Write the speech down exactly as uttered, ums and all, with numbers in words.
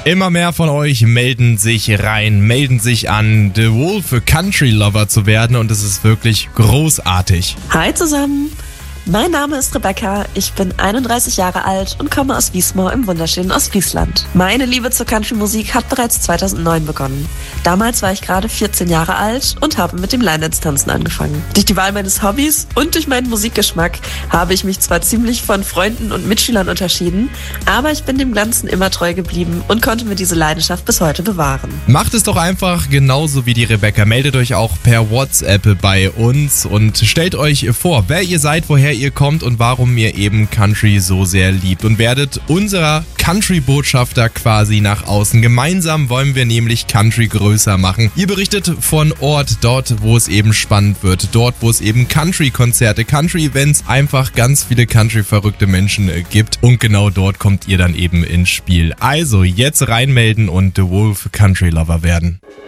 Immer mehr von euch melden sich rein, melden sich an, The Wolf Country Lover zu werden und es ist wirklich großartig. Hi zusammen! Mein Name ist Rebecca, ich bin einunddreißig Jahre alt und komme aus Wiesmoor im wunderschönen Ostfriesland. Meine Liebe zur Country-Musik hat bereits zweitausendneun begonnen. Damals war ich gerade vierzehn Jahre alt und habe mit dem Line-Dance-Tanzen angefangen. Durch die Wahl meines Hobbys und durch meinen Musikgeschmack habe ich mich zwar ziemlich von Freunden und Mitschülern unterschieden, aber ich bin dem Ganzen immer treu geblieben und konnte mir diese Leidenschaft bis heute bewahren. Macht es doch einfach genauso wie die Rebecca. Meldet euch auch per WhatsApp bei uns und stellt euch vor, wer ihr seid, woher ihr kommt und warum ihr eben Country so sehr liebt und werdet unserer Country-Botschafter quasi nach außen. Gemeinsam wollen wir nämlich Country größer machen. Ihr berichtet von Ort, dort wo es eben spannend wird, dort wo es eben Country-Konzerte, Country-Events, einfach ganz viele Country-verrückte Menschen gibt und genau dort kommt ihr dann eben ins Spiel. Also jetzt reinmelden und The Wolf Country Lover werden.